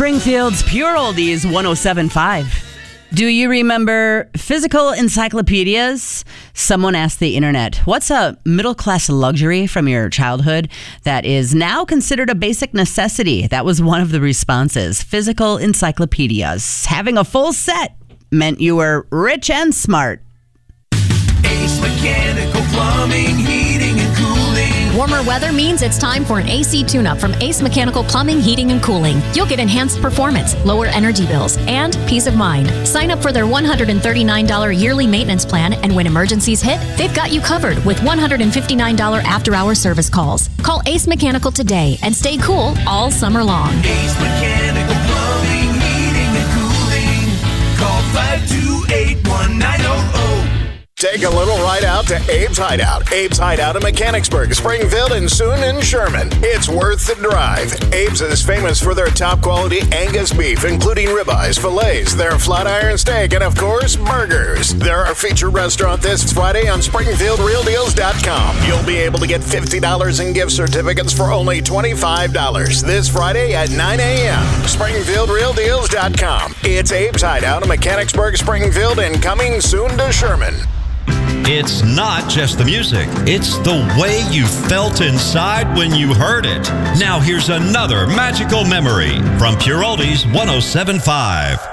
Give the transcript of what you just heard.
Springfield's Pure Oldies 107.5. Do you remember physical encyclopedias? Someone asked the internet, what's a middle-class luxury from your childhood that is now considered a basic necessity? That was one of the responses. Physical encyclopedias. Having a full set meant you were rich and smart. Ace Mechanical Plumbing, Heating, and Cooling. Warmer weather means it's time for an AC tune-up from Ace Mechanical Plumbing, Heating, and Cooling. You'll get enhanced performance, lower energy bills, and peace of mind. Sign up for their $139 yearly maintenance plan, and when emergencies hit, they've got you covered with $159 after-hour service calls. Call Ace Mechanical today and stay cool all summer long. Ace Mechanical Plumbing, Heating, and Cooling. Call 528-1900. Take a little ride out to Abe's Hideout. Abe's Hideout in Mechanicsburg, Springfield, and soon in Sherman. It's worth the drive. Abe's is famous for their top quality Angus beef, including ribeyes, fillets, their flat iron steak, and of course, burgers. They're our featured restaurant this Friday on SpringfieldRealDeals.com. You'll be able to get $50 in gift certificates for only $25 this Friday at 9 a.m. SpringfieldRealDeals.com. It's Abe's Hideout in Mechanicsburg, Springfield, and coming soon to Sherman. It's not just the music. It's the way you felt inside when you heard it. Now here's another magical memory from Pure Oldies 107.5.